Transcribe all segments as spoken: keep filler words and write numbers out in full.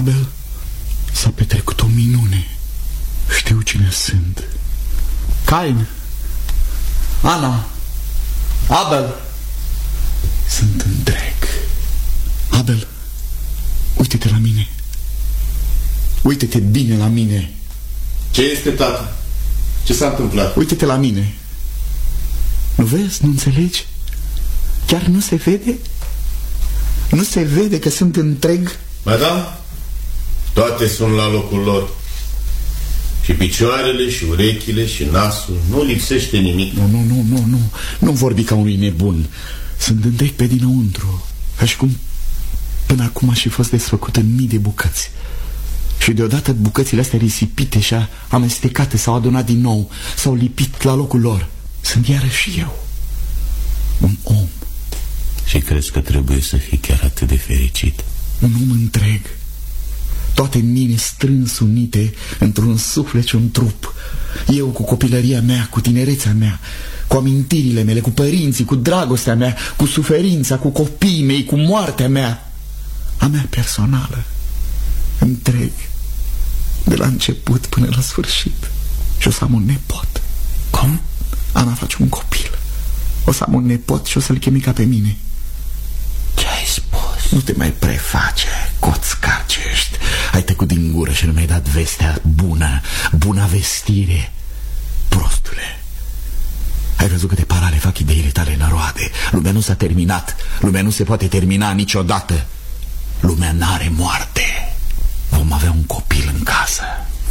Abel, s-a petrecut o minune. Știu cine sunt. Cain, Ana, Abel, sunt întreg. Abel, uite-te la mine. Uite-te bine la mine. Ce este, tată? Ce s-a întâmplat? Uite-te la mine. Nu vezi? Nu înțelegi? Chiar nu se vede? Nu se vede că sunt întreg? Ba da, toate sunt la locul lor. Și picioarele, și urechile, și nasul. Nu lipsește nimic. Nu, nu, nu, nu, nu. Nu vorbi ca unui nebun. Sunt întreg pe dinăuntru. Ca și cum până acum aș fi fost desfăcut în mii de bucăți. Și deodată bucățile astea risipite și amestecate s-au adunat din nou, s-au lipit la locul lor. Sunt iarăși eu, un om. Și crezi că trebuie să fii chiar atât de fericit? Un om întreg, toate în mine strâns unite într-un suflet și un trup. Eu cu copilăria mea, cu tinerețea mea, cu amintirile mele, cu părinții, cu dragostea mea, cu suferința, cu copiii mei, cu moartea mea, a mea personală, întreg, de la început până la sfârșit. Și o să am un nepot. Cum? Ana face un copil. O să am un nepot și o să-l chemi ca pe mine. Ce ai spus? Nu te mai preface, coțcar ce ești. Ai tăcut din gură și nu mi-ai dat vestea bună, buna vestire. Prostule, ai văzut câte parale fac ideile tale în roade. Lumea nu s-a terminat. Lumea nu se poate termina niciodată. Lumea n-are moarte. Vom avea un copil în casă.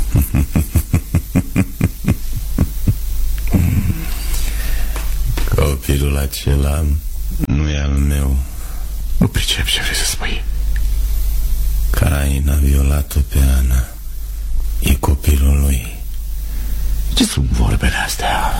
Copilul acela nu e al meu. Nu pricep ce vrei să spui. Cain a violat-o pe Ana. E copilul lui. Ce sunt vorbele astea?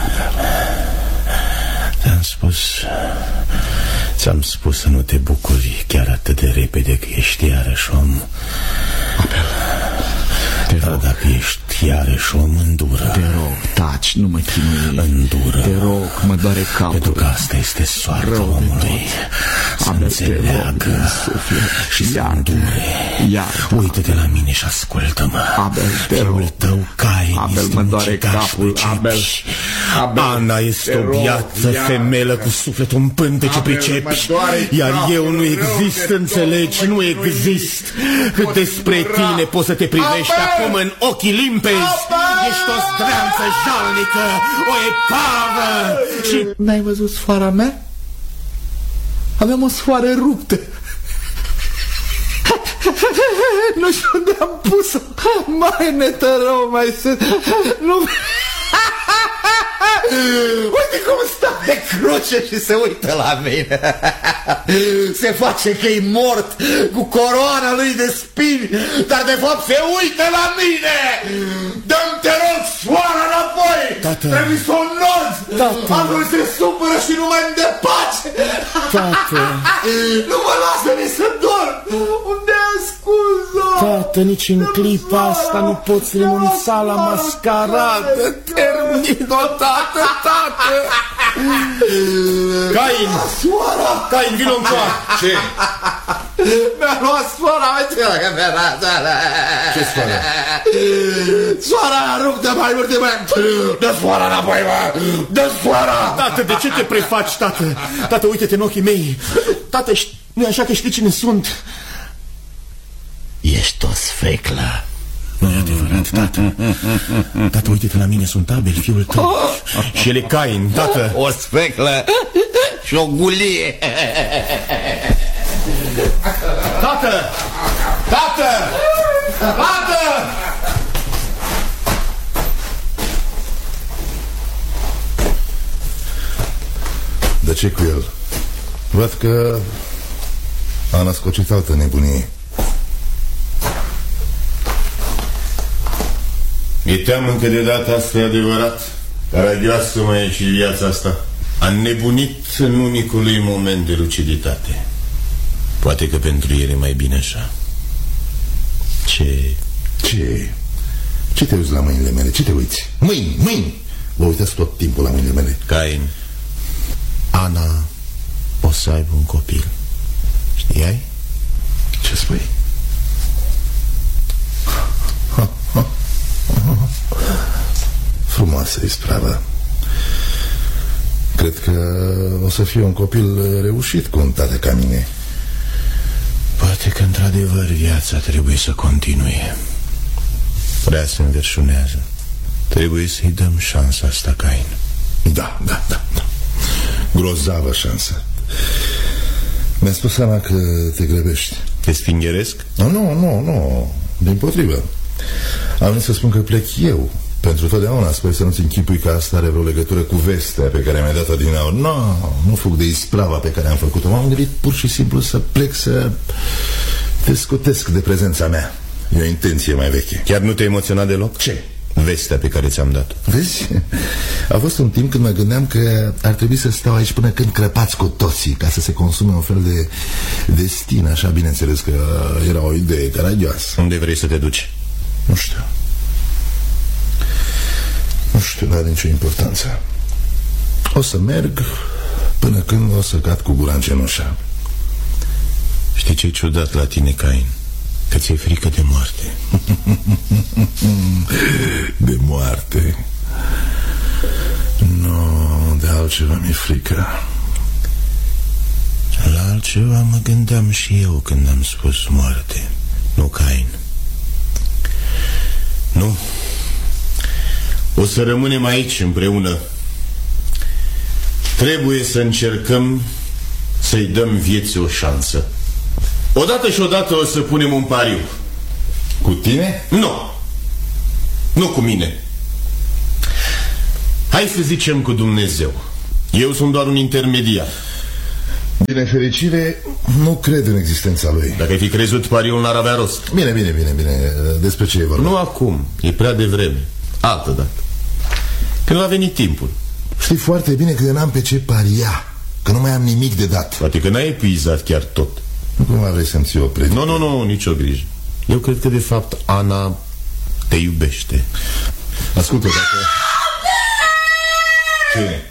Ți-am spus Ți-am spus să nu te bucuri chiar atât de repede că ești iarăși om. Abel, te Dar rog, dacă ești iarăși om, îndură. te rog, taci, nu mă chinui. Îndură. Te rog, mă doare capul. Pentru că asta este soarta Rău de omului. tot. Să Abel, înțeleagă te rog, din suflet. și să Iartă. îndure. Iartă. Uită-te la mine și ascultă-mă. Abel, te Fiul rog. tău, Cain, Abel, este mă un doare ucigaș, capul. pricepi? Abel. Abel, Ana este te o rog, biată iartă. femelă cu sufletul în pântece, Abel, pricepi? mă doare Iar capul, eu nu rău exist, de înțelegi? tot, Nu mă exist. chinui, nu Despre pot tine pot să te privești Abel! acum în ochii limpezi. Abel! Ești o zdreanță jalnică, o epavă. Și N-ai văzut sfoara mea? Aveam o sfoară ruptă. Nu știu unde am pus-o. Mai netărău, mai sunt. Nu... Uite cum stă pe cruce și se uită la mine. Se face că e mort cu coroana lui de spini, dar de fapt se uită la mine. Dă-mi, te rog, sfoara înapoi. Tată. Trebuie să o nod. Altfel se supără și nu mai îmi dă pace. Tată. Nu mă lasă nici să dorm. Unde ai ascuns-o? Tată, nici în clipa asta nu poți renunța la mascaradă. Termin-o, tată, tată. Cain! Soara! Cain, vino încoa! Ce? Mi-a luat soara, uite că mi-a luat soara. Ce soara? Soara a rupt de mai multe, mă. Dă soara înapoi, mă. Dă soara! Tată, de ce te prefaci, tată? Tată, uite-te în ochii mei. Tată, nu-i așa că știi cine sunt? Ești o sfeclă. Nu e adevărat, tată. Tată, uite-te la mine, sunt Abel, fiul tău. Și el e Cain, tată. O sfeclă și o gulie. Tată! Tată! Tată! De ce cu el? Văd că a născocit altă nebunie. Mi-e teamă că de data asta e adevărat. Radioasă mai e și viața asta. A nebunit în unicul lui moment de luciditate. Poate că pentru el e mai bine așa. Ce... Ce? Ce te uiți la mâinile mele? Ce te uiți? Mâini, mâini! Vă uitați tot timpul la mâinile mele. Cain, Ana o să aibă un copil. Știai? Ce spui? frumoasă ispravă. Cred că o să fie un copil reușit cu un tată ca mine. Poate că într-adevăr viața trebuie să continue. Prea se înverșunează. Trebuie să-i dăm șansa asta, Cain. Da, da, da, da. Grozavă șansă. Mi-a spus Ana că te grăbești. Te stingheresc? Nu, nu, nu, nu. Dimpotrivă. Am venit să spun că plec eu pentru totdeauna. Sper să nu-ți închipui că asta are vreo legătură cu vestea pe care mi-a dat-o din aur. Nu, nu fug de isprava pe care am făcut-o. M-am gândit pur și simplu să plec, să te scutesc de prezența mea. E o intenție mai veche. Chiar nu te-ai emoționat deloc? Ce? Vestea pe care ți-am dat. Vezi? A fost un timp când mă gândeam că ar trebui să stau aici până când crăpați cu toții, ca să se consume un fel de destin. Așa, bineînțeles că era o idee caragioasă. Unde vrei să te duci? Nu știu. Nu știu, nu are nicio importanță. O să merg până când o să cad cu gura în cenușă. Știi ce-i ciudat la tine, Cain? Că ți-e frică de moarte. De moarte? Nu, de altceva mi-e frică. La altceva mă gândeam și eu când am spus moarte. Nu, Cain. Nu. O să rămânem aici împreună. Trebuie să încercăm să-i dăm vieții o șansă. Odată și odată o să punem un pariu. Cu tine? Nu. Nu cu mine. Hai să zicem cu Dumnezeu. Eu sunt doar un intermediar. Din nefericire, nu cred în existența lui. Dacă ai fi crezut, pariul n-ar avea rost. Bine, bine, bine, bine. Despre ce e vorba? Nu acum, e prea devreme. Altă dată, când va veni timpul. Știi foarte bine că eu n-am pe ce paria, că nu mai am nimic de dat. Poate că n-ai epuizat chiar tot. Nu cumva vrei să-mi ții o predică? Nu, nu, nu, nicio grijă. Eu cred că de fapt Ana te iubește. Ascultă, dacă... Ce?